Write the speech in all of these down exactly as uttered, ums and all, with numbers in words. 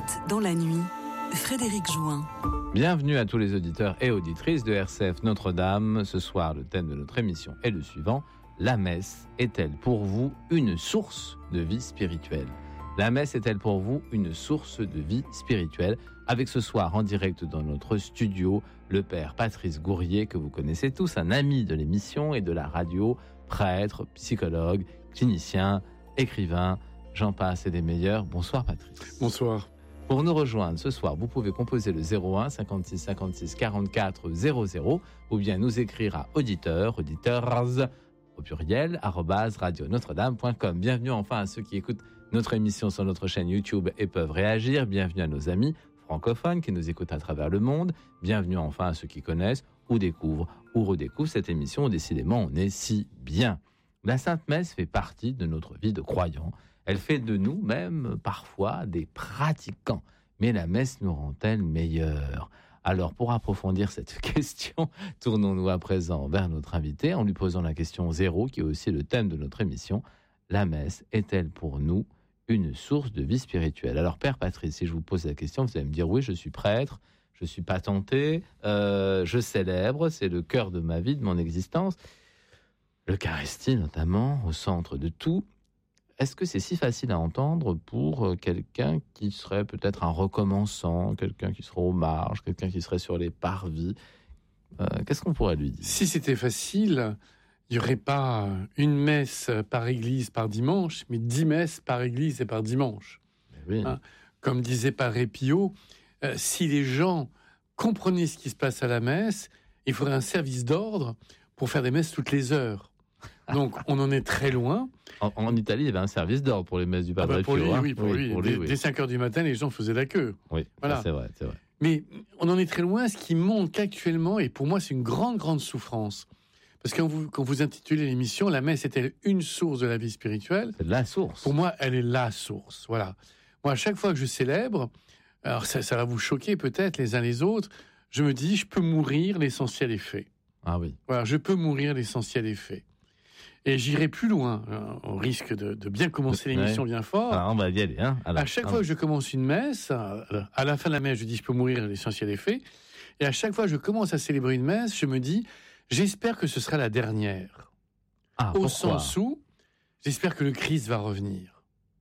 Poète dans la nuit, Frédéric Join. Bienvenue à tous les auditeurs et auditrices de R C F Notre-Dame. Ce soir, le thème de notre émission est le suivant. La messe est-elle pour vous une source de vie spirituelle ? La messe est-elle pour vous une source de vie spirituelle ? Avec ce soir en direct dans notre studio, le père Patrice Gourrier, que vous connaissez tous, un ami de l'émission et de la radio, prêtre, psychologue, clinicien, écrivain, j'en passe et des meilleurs. Bonsoir Patrice. Bonsoir. Pour nous rejoindre ce soir, vous pouvez composer le zéro un cinquante-six cinquante-six quarante-quatre zéro zéro ou bien nous écrire à auditeur, auditeurs, au pluriel, arobase radio notre dame point com. Bienvenue enfin à ceux qui écoutent notre émission sur notre chaîne YouTube et peuvent réagir. Bienvenue à nos amis francophones qui nous écoutent à travers le monde. Bienvenue enfin à ceux qui connaissent ou découvrent ou redécouvrent cette émission. Décidément, on est si bien. La Sainte Messe fait partie de notre vie de croyants. Elle fait de nous même parfois des pratiquants. Mais la messe nous rend-elle meilleurs ? Alors, pour approfondir cette question, tournons-nous à présent vers notre invité en lui posant la question zéro, qui est aussi le thème de notre émission. La messe est-elle pour nous une source de vie spirituelle ? Alors, Père Patrice, si je vous pose la question, vous allez me dire, oui, je suis prêtre, je suis patenté, euh, je célèbre, c'est le cœur de ma vie, de mon existence. L'Eucharistie, notamment, au centre de tout. Est-ce que c'est si facile à entendre pour quelqu'un qui serait peut-être un recommençant, quelqu'un qui serait aux marges, quelqu'un qui serait sur les parvis ? euh, Qu'est-ce qu'on pourrait lui dire ? Si c'était facile, il n'y aurait pas une messe par église par dimanche, mais dix messes par église et par dimanche. Oui. Hein, comme disait Padre Pio, euh, si les gens comprenaient ce qui se passe à la messe, il faudrait un service d'ordre pour faire des messes toutes les heures. Donc, on en est très loin. En, en Italie, il y avait un service d'ordre pour les messes du Padre ah bah pour Pio. lui, hein. oui, pour oui, lui. Pour lui dès, oui. dès cinq heures du matin, les gens faisaient la queue. Oui, voilà. Ça, c'est vrai, c'est vrai. Mais on en est très loin. Ce qui manque actuellement, et pour moi, c'est une grande, grande souffrance. Parce que quand vous, quand vous intitulez l'émission, la messe est-elle une source de la vie spirituelle ? C'est la source. Pour moi, elle est la source. Voilà. Moi, à chaque fois que je célèbre, alors ça, ça va vous choquer peut-être les uns les autres, je me dis, je peux mourir, l'essentiel est fait. Ah oui. Voilà, je peux mourir, l'essentiel est fait. Et j'irai plus loin, hein, au risque de, de bien commencer l'émission ouais. bien fort. Alors, on va y aller. Hein. Alors, à chaque hein. fois que je commence une messe, à la fin de la messe, je dis, je peux mourir, l'essentiel est fait. Et à chaque fois que je commence à célébrer une messe, je me dis, j'espère que ce sera la dernière. Ah, Au pourquoi ? sens où, j'espère que le Christ va revenir.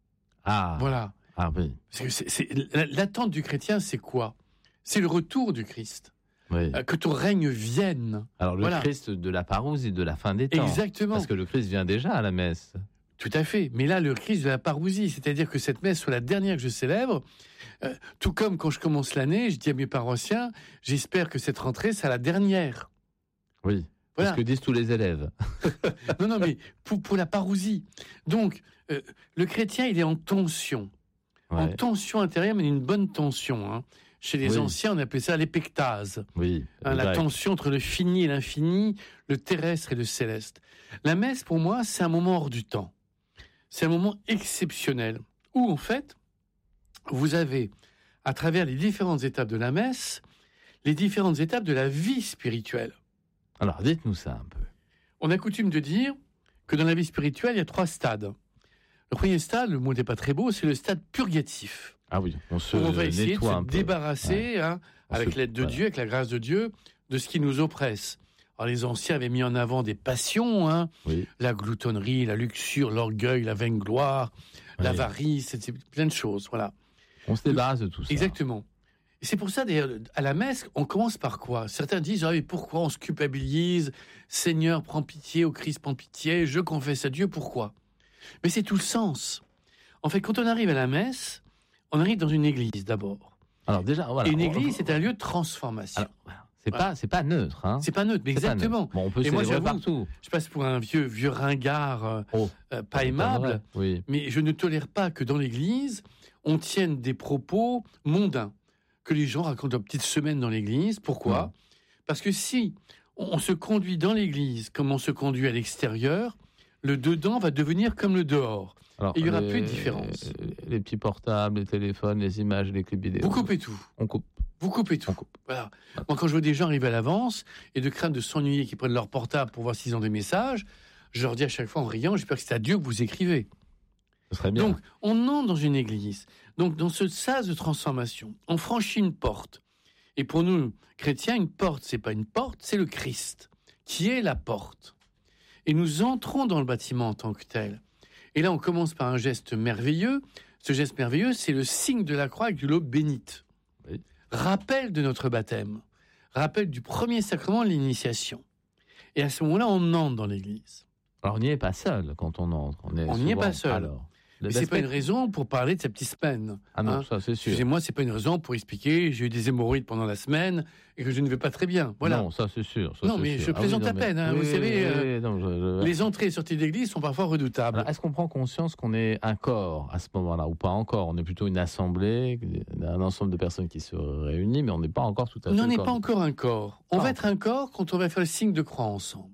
Ah. Voilà. Ah oui. Parce que c'est, c'est, l'attente du chrétien, c'est quoi ? C'est le retour du Christ. Oui. Que ton règne vienne. Alors, le voilà. Christ de la parousie, de la fin des temps. Exactement. Parce que le Christ vient déjà à la messe. Tout à fait. Mais là, le Christ de la parousie, c'est-à-dire que cette messe soit la dernière que je célèbre, euh, tout comme quand je commence l'année, je dis à mes paroissiens, j'espère que cette rentrée, c'est la dernière. Oui. Voilà. C'est ce que disent tous les élèves. non, non, mais pour, pour la parousie. Donc, euh, le chrétien, il est en tension. Ouais. En tension intérieure, mais une bonne tension. Hein. Chez les oui. anciens, on appelait ça l'épectase. Oui. Hein, la tension entre le fini et l'infini, le terrestre et le céleste. La messe, pour moi, c'est un moment hors du temps. C'est un moment exceptionnel où, en fait, vous avez, à travers les différentes étapes de la messe, les différentes étapes de la vie spirituelle. Alors, dites-nous ça un peu. On a coutume de dire que dans la vie spirituelle, il y a trois stades. Le premier stade, le mot n'est pas très beau, c'est le stade purgatif. Ah oui, on se on va essayer de se peu. débarrasser, ouais. hein, avec se... l'aide de voilà. Dieu, avec la grâce de Dieu, de ce qui nous oppresse. Alors les anciens avaient mis en avant des passions, hein, oui. la gloutonnerie, la luxure, l'orgueil, la vaingloire, oui. l'avarice, plein de choses. Voilà. On se débarrasse de tout ça. Exactement. Et c'est pour ça, d'ailleurs, à la messe, on commence par quoi ? Certains disent, ah, mais pourquoi on se culpabilise ? Seigneur, prends pitié, au Christ, prends pitié, je confesse à Dieu, pourquoi ? Mais c'est tout le sens. En fait, quand on arrive à la messe, on arrive dans une église d'abord. Alors déjà, voilà. Et une église, c'est un lieu de transformation. Alors, voilà. C'est voilà. pas, c'est pas neutre, hein. C'est pas neutre, mais c'est exactement. Bon, on peut et moi, célébrer partout. Je passe pour un vieux, vieux ringard, euh, oh, euh, pas aimable. Oui. Mais je ne tolère pas que dans l'église, on tienne des propos mondains. Que les gens racontent leur petite semaine dans l'église. Pourquoi ? Mmh. Parce que si on se conduit dans l'église comme on se conduit à l'extérieur, le dedans va devenir comme le dehors. Alors, et il n'y aura les, plus de différence. Les petits portables, les téléphones, les images, les clips vidéo. Vous coupez tout. On coupe. Vous coupez tout. On coupe. Voilà. Moi, quand je vois des gens arriver à l'avance et de crainte de s'ennuyer, qui prennent leur portable pour voir s'ils ont des messages, je leur dis à chaque fois en riant, j'espère que c'est à Dieu que vous écrivez. Ce serait bien. Donc, on entre dans une église. Donc, dans ce sas de transformation, on franchit une porte. Et pour nous, chrétiens, une porte, c'est pas une porte, c'est le Christ, qui est la porte. Et nous entrons dans le bâtiment en tant que tel. Et là, on commence par un geste merveilleux. Ce geste merveilleux, c'est le signe de la croix avec de l'eau bénite. Oui. Rappel de notre baptême. Rappel du premier sacrement, l'initiation. Et à ce moment-là, on entre dans l'église. Alors, on n'y est pas seul quand on entre. On On n'y est souvent- pas seul. Alors, Mais c'est pas une raison pour parler de cette petite semaine. Ah non, hein. ça c'est sûr. Excusez-moi, c'est pas une raison pour expliquer j'ai eu des hémorroïdes pendant la semaine et que je ne vais pas très bien. Voilà. Non, ça c'est sûr. ça, Non, c'est mais sûr. je Ah oui, plaisante non, à mais- peine, hein, vous oui, savez, oui, euh, oui, non, je- je- Les entrées et sorties d'église sont parfois redoutables. Alors, est-ce qu'on prend conscience qu'on est un corps à ce moment-là ou pas encore? On est plutôt une assemblée, un ensemble de personnes qui se réunissent, mais on n'est pas encore tout à fait. On n'en le est corps. pas encore un corps. On Ah. va être un corps quand on va faire le signe de croix ensemble.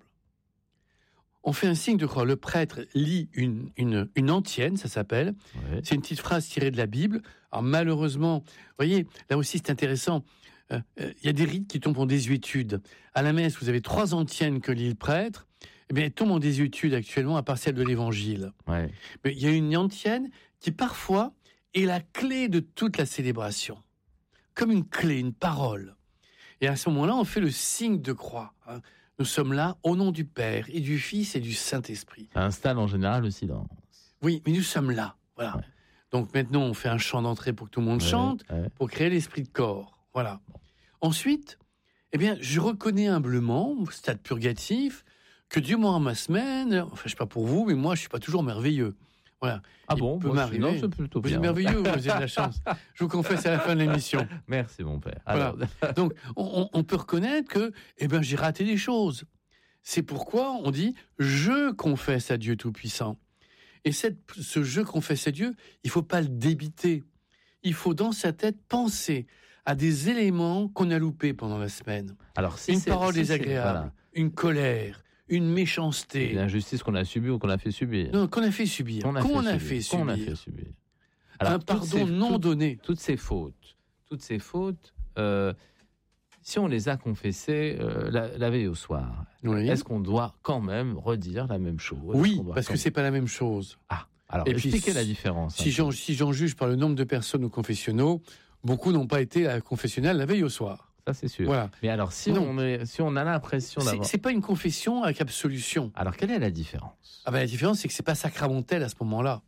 On fait un signe de croix. Le prêtre lit une, une, une antienne, ça s'appelle. Ouais. C'est une petite phrase tirée de la Bible. Alors malheureusement, vous voyez, là aussi c'est intéressant. Il euh, euh, y a des rites qui tombent en désuétude. À la messe, vous avez trois antiennes que lit le prêtre. Eh bien, elles tombent en désuétude actuellement à part celle de l'Évangile. Ouais. Mais il y a une antienne qui parfois est la clé de toute la célébration. Comme une clé, une parole. Et à ce moment-là, on fait le signe de croix. hein. Nous sommes là au nom du Père et du Fils et du Saint-Esprit. Ça installe en général le silence. Oui, mais nous sommes là. Voilà. Ouais. Donc maintenant, on fait un chant d'entrée pour que tout le monde Ouais, chante, ouais. pour créer l'esprit de corps. Voilà. Ensuite, eh bien, je reconnais humblement, au stade purgatif, que Dieu m'en ma semaine. Enfin, je sais pas pour vous, mais moi, je suis pas toujours merveilleux. Voilà. Ah Il bon, peut moi, je- m'arriver. non, c'est plutôt Vous bien. êtes merveilleux, vous avez de la chance. Je vous confesse à la fin de l'émission. Merci mon père. Voilà. Alors, Donc, on, on peut reconnaître que, eh ben, j'ai raté des choses. C'est pourquoi on dit je confesse à Dieu Tout-Puissant. Et cette, ce je confesse à Dieu, il faut pas le débiter. Il faut dans sa tête penser à des éléments qu'on a loupés pendant la semaine. alors si Une c'est- parole si c'est- désagréable, voilà, une colère, une méchanceté. une injustice qu'on a subie ou qu'on a fait subir. Non, qu'on a fait subir. Qu'on a, Qu'on fait, a subir. fait subir. Qu'on a fait subir. Un Alors, toutes pardon ces- non toutes- donné. Toutes ces fautes, toutes ces fautes, euh, si on les a confessées euh, la, la veille au soir, Oui, est-ce qu'on doit quand même redire la même chose? Est-ce oui qu'on doit parce que quand- c'est pas la même chose. Ah, alors Et puis, expliquez la si- différence. Si j'en si j'en juge par le nombre de personnes aux confessionnaux, beaucoup n'ont pas été à la confessionnelle la veille au soir. Ça c'est sûr. Voilà. Mais alors si Non. on, est, si on a l'impression C'est d'avoir... c'est pas une confession avec absolution. Alors quelle est la différence? Ah ben, la différence, c'est que c'est pas sacramentel à ce moment-là.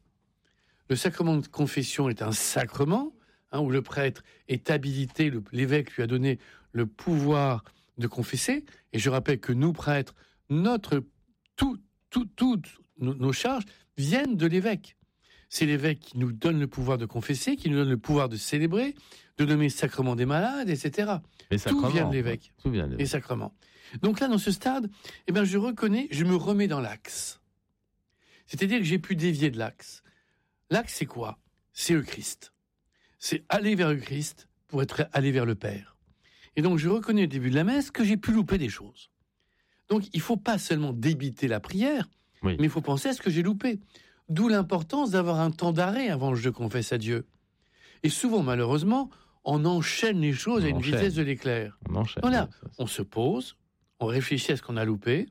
Le sacrement de confession est un sacrement hein, où le prêtre est habilité, le- l'évêque lui a donné le pouvoir de confesser. Et je rappelle que nous, prêtres, notre, tout, tout, toutes nos, nos charges viennent de l'évêque. C'est l'évêque qui nous donne le pouvoir de confesser, qui nous donne le pouvoir de célébrer, de nommer le sacrement des malades, et cetera. Les Tout sacrements, vient de l'évêque. Tout vient de Les l'évêque. sacrements. Donc là, dans ce stade, eh ben, je reconnais, je me remets dans l'axe. C'est-à-dire que j'ai pu dévier de l'axe. L'axe, c'est quoi? C'est le Christ. C'est aller vers le Christ pour être allé vers le Père. Et donc, je reconnais au début de la messe que j'ai pu louper des choses. Donc, il ne faut pas seulement débiter la prière, Oui. mais il faut penser à ce que j'ai loupé. D'où l'importance d'avoir un temps d'arrêt avant que je confesse à Dieu. Et souvent, malheureusement, on enchaîne les choses On à une enchaîne. vitesse de l'éclair. On enchaîne. Voilà. Oui, ça, c'est- On se pose, on réfléchit à ce qu'on a loupé,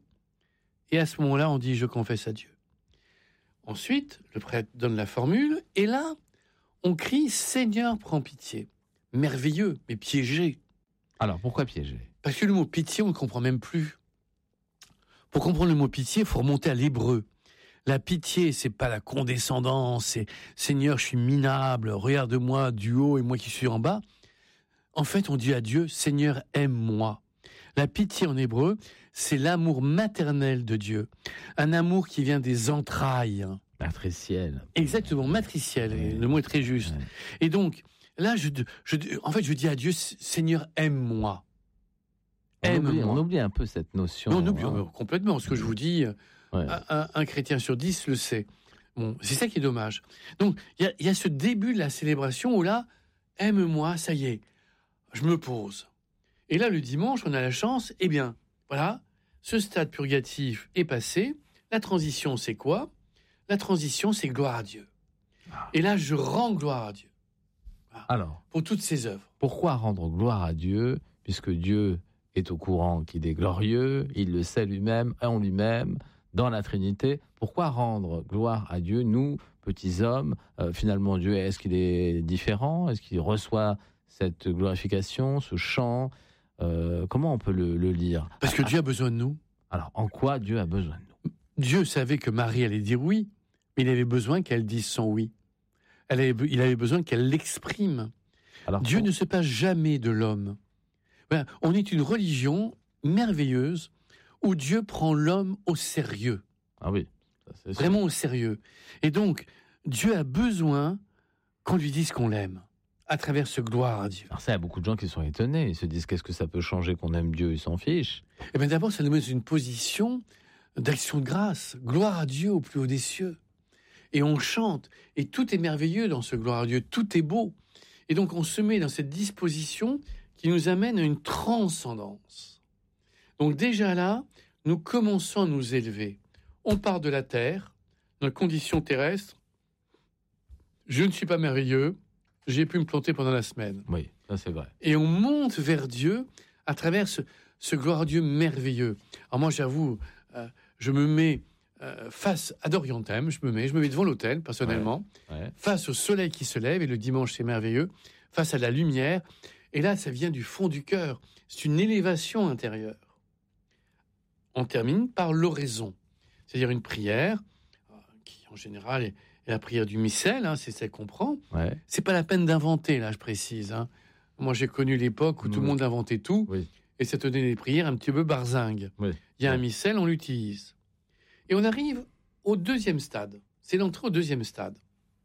et à ce moment-là, on dit « je confesse à Dieu ». Ensuite, le prêtre donne la formule, et là, on crie « Seigneur, prends pitié ». Merveilleux, mais piégé. Alors pourquoi piéger? Parce que le mot pitié, on ne comprend même plus. Pour comprendre le mot pitié, il faut remonter à l'hébreu. La pitié, c'est pas la condescendance, c'est « Seigneur, je suis minable, regarde-moi du haut et moi qui suis en bas ». En fait, on dit à Dieu « Seigneur, aime-moi ». La pitié en hébreu, c'est l'amour maternel de Dieu. Un amour qui vient des entrailles. Matriciel. Exactement, matriciel, et Ouais. le mot est très juste. Ouais. Et donc, là, je, je, en fait, je dis à Dieu « Seigneur, aime-moi ». On oublie, Aime-moi. on oublie un peu cette notion. Non, on oublie hein. euh, complètement. Ce que je vous dis, euh, Ouais. un, un- un chrétien sur dix le sait. Bon, c'est ça qui est dommage. Donc, il y a- il y, a ce début de la célébration où là, aime-moi, ça y est, je me pose. Et là, le dimanche, on a la chance, eh bien, voilà, ce stade purgatif est passé. La transition, c'est quoi? La transition, c'est gloire à Dieu. Et là, je rends gloire à Dieu. Voilà, Alors, pour toutes ses œuvres. pourquoi rendre gloire à Dieu, puisque Dieu est au courant qu'il est glorieux, il le sait lui-même, en lui-même, dans la Trinité. Pourquoi rendre gloire à Dieu, nous, petits hommes. Euh, finalement, Dieu, est-ce qu'il est différent? Est-ce qu'il reçoit cette glorification, ce chant? euh, Comment on peut le, le lire? Parce que Dieu a besoin de nous. Alors, en quoi Dieu a besoin de nous? Dieu savait que Marie allait dire oui, mais il avait besoin qu'elle dise son oui. Elle avait, il avait besoin qu'elle l'exprime. Alors, Dieu pour- ne se passe jamais de l'homme. Voilà, on est une religion merveilleuse où Dieu prend l'homme au sérieux, Ah oui, ça, c'est sûr. vraiment au sérieux. Et donc, Dieu a besoin qu'on lui dise qu'on l'aime, à travers ce gloire à Dieu. Alors ça, il y a beaucoup de gens qui sont étonnés. Ils se disent, qu'est-ce que ça peut changer qu'on aime Dieu? Ils s'en fichent. Et bien d'abord, ça nous met dans une position d'action de grâce. Gloire à Dieu au plus haut des cieux. Et on chante. Et tout est merveilleux dans ce gloire à Dieu. Tout est beau. Et donc, on se met dans cette disposition qui nous amène à une transcendance. Donc déjà là, nous commençons à nous élever. On part de la terre, dans la condition terrestre. Je ne suis pas merveilleux. J'ai pu me planter pendant la semaine. Oui, ça c'est vrai. Et on monte vers Dieu à travers ce, ce gloire à Dieu merveilleux. Alors moi, j'avoue, euh, je me mets euh, face à Doriantem, je me mets, je me mets devant l'autel, personnellement, Ouais. face au soleil qui se lève, et le dimanche, c'est merveilleux, face à la lumière. Et là, ça vient du fond du cœur. C'est une élévation intérieure. On termine par l'oraison, c'est-à-dire une prière euh, qui, en général, est, est la prière du missel, hein, c'est celle qu'on prend. Ouais. C'est pas la peine d'inventer, là, je précise. Hein. Moi, j'ai connu l'époque où tout le Mmh. monde inventait tout, Oui. et ça tenait des prières un petit peu barzingue. Oui. Il y a un Oui. missel, on l'utilise. Et on arrive au deuxième stade. C'est l'entrée au deuxième stade.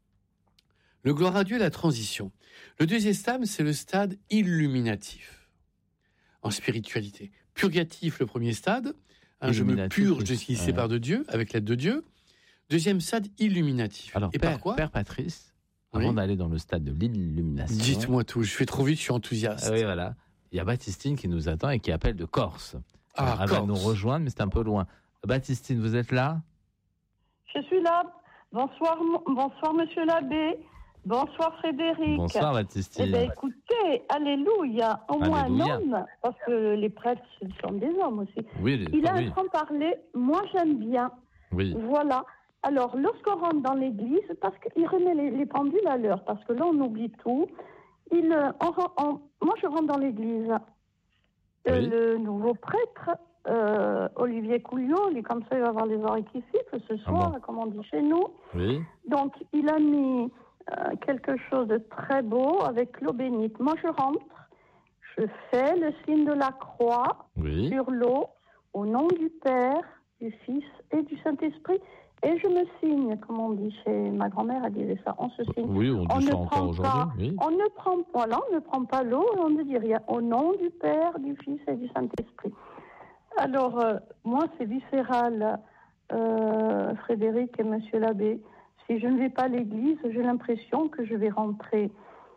Le gloire à Dieu, la transition. Le deuxième stade, c'est le stade illuminatif, en spiritualité. Purgatif, le premier stade. Hein, je me Illuminatif, purge oui. de ce qui Ouais. sépare de Dieu, avec l'aide de Dieu. Deuxième stade, illuminatif. Alors, Et Père, par quoi Père Patrice, Oui. avant d'aller dans le stade de l'illumination... Dites-moi tout, je fais trop vite, je suis enthousiaste. Ah oui, voilà. Il y a Baptistine qui nous attend et qui appelle de Corse. Ah, Elle va Corse. nous rejoindre, mais c'est un peu loin. Baptistine, vous êtes là? Je suis là. Bonsoir, m- bonsoir Monsieur l'abbé. Bonsoir Frédéric. Bonsoir Eh Baptistine. bien, écoutez, alléluia, au moins Alléluia. un homme, parce que les prêtres, ce sont des hommes aussi. Oui, les- Il a oui, un franc-parler, moi j'aime bien. oui. Voilà. Alors, lorsqu'on rentre dans l'église, parce qu'il remet les, les pendules à l'heure, parce que là, on oublie tout. Il, euh, on ren- on- moi, je rentre dans l'église. Euh, Oui. Le nouveau prêtre, euh, Olivier Couillot, il est comme ça, il va avoir les oreilles qui sifflent ce Ah soir, bon. comme on dit chez nous. Oui, Donc, il a mis euh, quelque chose de très beau avec l'eau bénite. Moi, je rentre, je fais le signe de la croix oui. sur l'eau, au nom du Père, du Fils et du Saint-Esprit. Et je me signe, comme on dit chez ma grand-mère, elle disait ça, on se signe. Oui, on On dit ne ça prend encore aujourd'hui. pas- Oui. On ne prend pas, là, on ne prend pas l'eau, on ne dit rien. Au nom du Père, du Fils et du Saint-Esprit. Alors, euh, moi, c'est viscéral, euh, Frédéric et Monsieur l'abbé. Si je ne vais pas à l'église, j'ai l'impression que je vais rentrer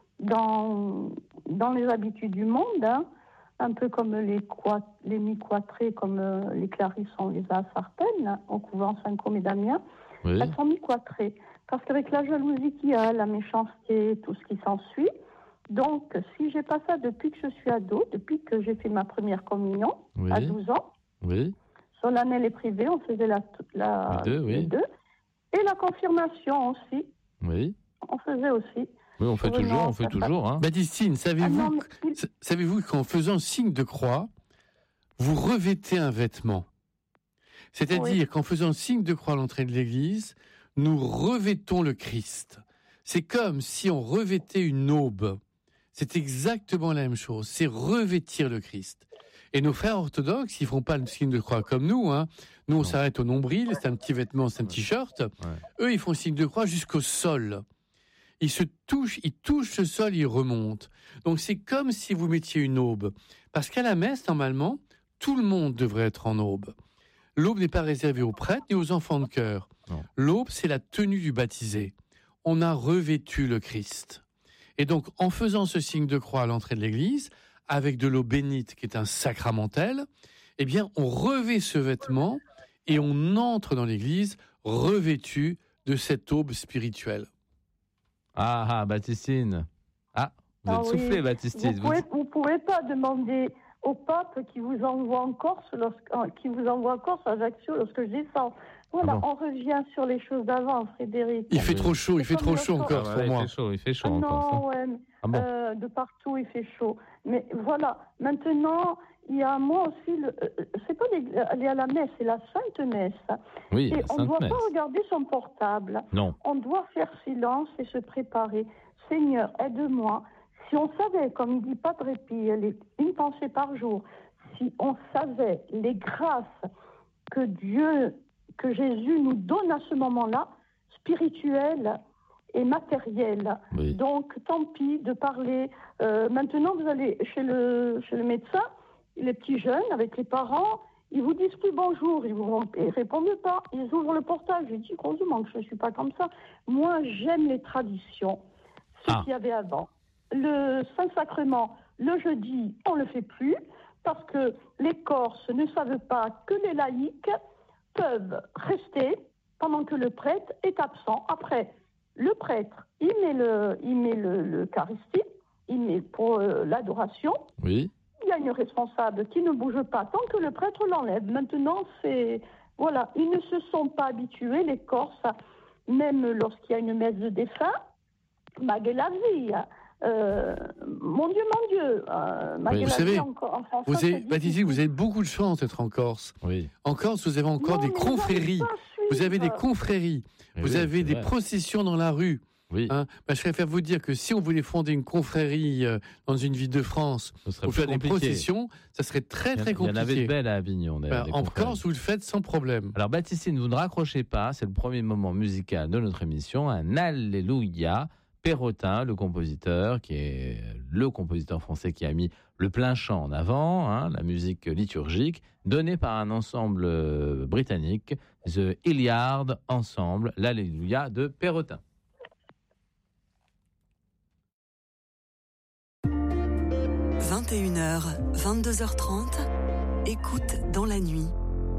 dans, dans les habitudes du monde, hein, un peu comme les, quoi, les mi-quatrés, comme euh, les Clarisse, on les a à Sartène, hein, au couvent Saint-Côme et Damien. Oui. Elles sont mi-quatrées. Parce qu'avec la jalousie qu'il y a, la méchanceté, tout ce qui s'ensuit, donc si j'ai pas ça depuis que je suis ado, depuis que j'ai fait ma première communion, Oui. à douze ans, Oui. solennelle et privée, on faisait la, la, Les deux, oui. les deux. Et la confirmation aussi, Oui. on faisait aussi. Oui, on fait Oui, toujours, non, on fait ça- toujours. Hein. Baptistine, Ah savez-vous non, mais il- S- Savez-vous qu'en faisant signe de croix, vous revêtez un vêtement? C'est-à-dire qu'en faisant signe de croix à l'entrée de l'église, nous revêtons le Christ. C'est comme si on revêtait une aube. C'est exactement la même chose. C'est revêtir le Christ. Et nos frères orthodoxes, ils font pas le signe de croix comme nous. Hein. Nous, on Non. s'arrête au nombril, c'est un petit vêtement, c'est un t-shirt. Eux, ils font signe de croix jusqu'au sol. Ils se touchent, ils touchent le sol, ils remontent. Donc c'est comme si vous mettiez une aube. Parce qu'à la messe, normalement, tout le monde devrait être en aube. L'aube n'est pas réservée aux prêtres ni aux enfants de chœur. Non. L'aube, c'est la tenue du baptisé. On a revêtu le Christ. Et donc, en faisant ce signe de croix à l'entrée de l'église, avec de l'eau bénite qui est un sacramentel, eh bien, on revêt ce vêtement et on entre dans l'église revêtu de cette aube spirituelle. Ah, ah, Baptistine. Ah, vous Ah êtes oui. soufflé, Baptistine. Vous Vous pouvez, dites- vous pouvez pas demander au pape qui vous envoie en Corse, lorsque, euh, qui vous envoie en Corse à Ajaccio lorsque je descends. Voilà, Ah bon. on revient sur les choses d'avant, Frédéric. Il fait Oui. trop chaud, il fait C'est trop comme chaud le encore Ah pour ouais, moi. Il fait chaud, il fait chaud Ah encore. non, ça. ouais, Ah bon. euh, de partout il fait chaud. Mais voilà, maintenant, il y a moi aussi, le, euh, c'est pas les- aller à la messe, c'est la Sainte Messe. Oui, Et la on ne Sainte doit Messe. pas regarder son portable. Non. On doit faire silence et se préparer. Seigneur, aide-moi. Si on savait, comme il dit Padre Pie, les- une pensée par jour, si on savait les grâces que Dieu, que Jésus nous donne à ce moment-là, spirituelles et matérielles. Oui. Donc, tant pis de parler. Euh, maintenant, vous allez chez le, chez le médecin, les petits jeunes, avec les parents, ils vous disent plus bonjour, ils vous ils répondent pas, ils ouvrent le portable. Je dis, heureusement que je ne suis pas comme ça. Moi, j'aime les traditions, ce Ah. qu'il y avait avant. Le Saint-Sacrement, le jeudi, on ne le fait plus, parce que les Corses ne savent pas que les laïcs peuvent rester pendant que le prêtre est absent. Après, le prêtre, il met le, il met le, l'Eucharistie, il met pour euh, l'adoration. Oui. Il y a une responsable qui ne bouge pas tant que le prêtre l'enlève. Maintenant, c'est... Voilà, ils ne se sont pas habitués, les Corses, même lorsqu'il y a une messe de défunt, malgré la vie. Euh, mon Dieu, mon Dieu. Euh, malgré Oui. la Vous savez, vie, encore, en France, Vous c'est avez, difficile. Baptiste, vous avez beaucoup de chance d'être en Corse. Oui. En Corse, vous avez encore Non, des mais j'arrive confréries. pas à Vous avez des suivre. confréries. Eh Vous oui, avez c'est des vrai. processions dans la rue. Oui. Hein. Bah, je préfère vous dire que si on voulait fonder une confrérie euh, dans une ville de France Ce serait pour plus faire des compliqué. processions, ça serait très Il y en- très Il y en avait de compliqué. belles à Avignon. d'ailleurs, Bah, des en confrères. Corse, vous le faites sans problème. Alors Baptistine, vous ne raccrochez pas, c'est le premier moment musical de notre émission, un Alléluia. Perrotin, le compositeur, qui est le compositeur français qui a mis le plein chant en avant, hein, la musique liturgique, donnée par un ensemble euh, britannique, The Hilliard Ensemble, l'Alléluia de Perrotin. vingt et une heures, vingt-deux heures trente, écoute dans la nuit.